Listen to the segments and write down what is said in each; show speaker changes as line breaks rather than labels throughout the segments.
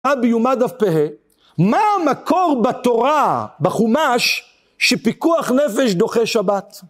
ביומא דף פ"ה, מה המקור בתורה, בחומש, שפיקוח נפש דוחה שבת?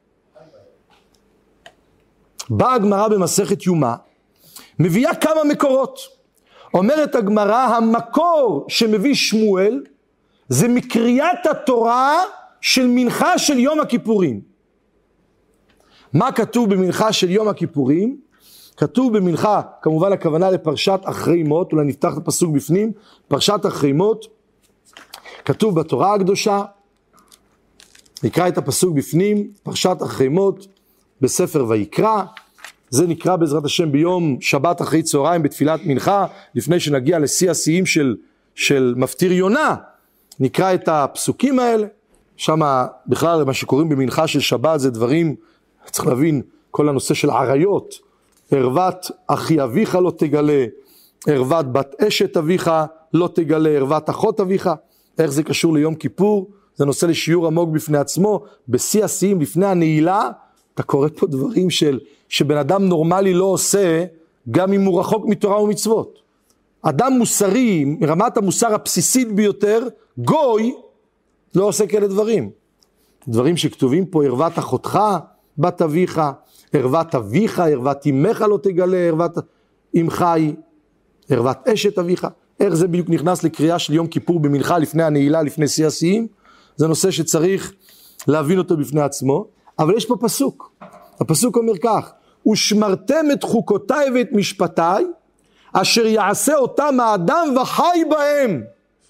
באה הגמרא במסכת יומא, מביאה כמה מקורות. אומרת הגמרא, המקור שמביא שמואל, זה מקריאת התורה של מנחה של יום הכיפורים. מה כתוב במנחה של יום הכיפורים? כתוב במנחה, כמובן הכוונה לפרשת אחרי מות, אולי נפתח את הפסוק בפנים, פרשת אחרי מות, כתוב בתורה הקדושה, נקרא את הפסוק בפנים, פרשת אחרי מות, בספר ויקרא, זה נקרא בעזרת השם ביום שבת אחרי צהריים בתפילת מנחה, לפני שנגיע לשיא השיאים של מפטיר יונה, נקרא את הפסוקים האלה, שם בכלל מה שקוראים במנחה של שבת זה דברים, צריך להבין כל הנושא של עריות, ערוות אחי אביך לא תגלה, ערוות בת אשת אביך לא תגלה, ערוות אחות אביך, איך זה קשור ליום כיפור, זה נושא לשיעור עמוק בפני עצמו, בשיא השיאים לפני הנעילה, אתה קורא פה דברים שבן אדם נורמלי לא עושה, גם אם הוא רחוק מתורה ומצוות. אדם מוסרי, מרמת המוסר הבסיסית ביותר, גוי, לא עושה כאלה דברים. דברים שכתובים פה, ערוות אחותך, בת אביך, ערוות אביך, ערוות אמך לא תגלה, ערוות אמך היא, ערוות אשת אביך. איך זה בדיוק נכנס לקריאה של יום כיפור במנחה לפני הנעילה, לפני שיא השיאים? זה נושא שצריך להבין אותו בפני עצמו. אבל יש פה פסוק. הפסוק אומר כך, ושמרתם את חוקותיי ואת משפטיי, אשר יעשה אותם האדם וחי בהם.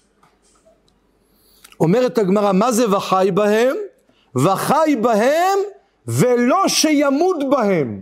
אומרת הגמרא, מה זה וחי בהם? וחי בהם ולא שימות בהם.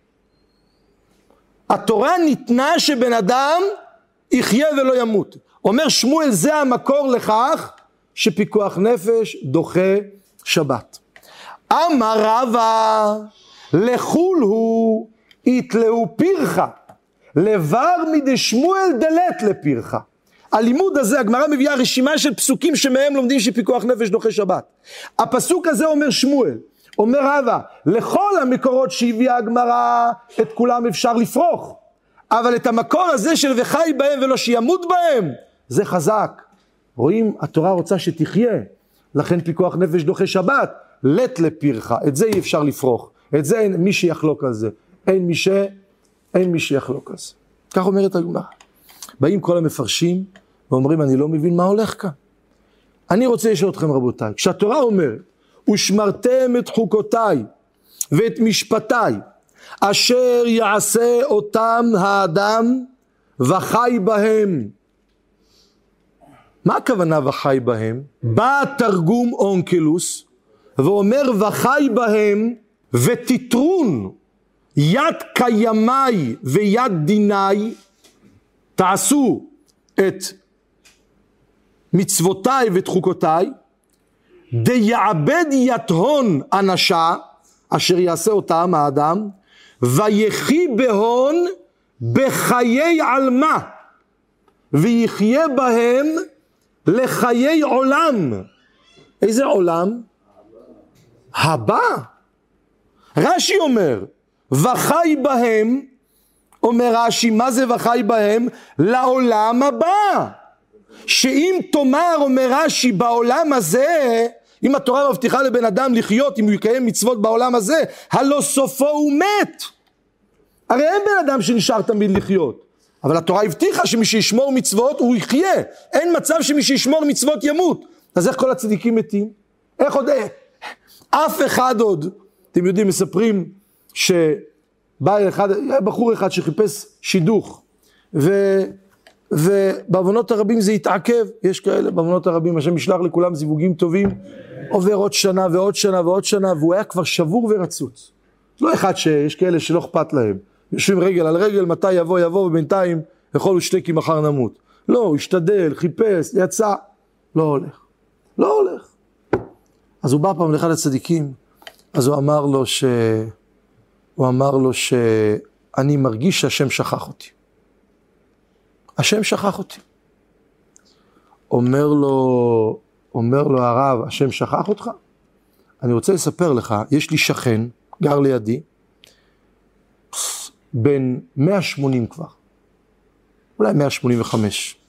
התורה ניתנה שבן אדם יחיה ולא ימות. אומר שמואל, זה המקור לכך שפיקוח נפש דוחה שבת. אמר רבא, לחול הוא יתלהו פירחה, לבר מדשמואל דלת לפירחה. הלימוד הזה, הגמרא מביאה רשימה של פסוקים שמהם לומדים שפיקוח נפש דוחה שבת. הפסוק הזה אומר שמואל, אומר רבא, לכל המקורות שהביאה הגמרא, את כולם אפשר לפרוך. אבל את המקור הזה של וחי בהם ולא שימות בהם, זה חזק. רואים, התורה רוצה שתחיה, לכן פיקוח נפש דוחה שבת, לת לפירחה, את זה אי אפשר לפרוך, את זה אין מי שיחלוק על זה, אין מי שיחלוק על זה. כך אומרת הגמרא. באים כל המפרשים ואומרים, אני לא מבין מה הולך כאן. אני רוצה לשאול אתכם רבותיי, כשהתורה אומרת, ושמרתם את חוקותיי ואת משפטיי, אשר יעשה אותם האדם וחי בהם. מה הכוונה וחי בהם? בא תרגום אונקלוס, ואומר וחי בהם ותתרון יד קיימי ויד דיני, תעשו את מצוותיי ואת חוקותיי, דיעבד יתהון אנשה, אשר יעשה אותם האדם, ויחי בהון בחיי עלמה, ויחיה בהם לחיי עולם. איזה עולם? הבא. רש"י אומר, וחי בהם, אומר רש"י, מה זה וחי בהם? לעולם הבא. שאם תאמר, אומר רש"י, בעולם הזה, אם התורה מבטיחה לבן אדם לחיות, אם הוא יקיים מצוות בעולם הזה, הלא סופו הוא מת. הרי אין בן אדם שנשאר תמיד לחיות. אבל התורה הבטיחה שמי שישמור מצוות הוא יחיה. אין מצב שמי שישמור מצוות ימות. אז איך כל הצדיקים מתים? איך עוד? אף אחד עוד, אתם יודעים, מספרים שבא בחור אחד שחיפש שידוך, ובעוונות הרבים זה התעכב, יש כאלה, בעוונות הרבים, השם ישלח לכולם זיווגים טובים, עובר עוד שנה ועוד שנה ועוד שנה, והוא היה כבר שבור ורצוץ. לא אחד שיש כאלה שלא אכפת להם, יושבים רגל על רגל, מתי יבוא, ובינתיים יכול לשתי כי מחר נמות. לא, הוא השתדל, חיפש, יצא, לא הולך. אז הוא בא פעם לאחד הצדיקים, אז הוא אמר לו שאני מרגיש שהשם שכח אותי. השם שכח אותי. אומר לו הרב, השם שכח אותך? אני רוצה לספר לך, יש לי שכן, גר לידי, בן 180 כבר, אולי 185.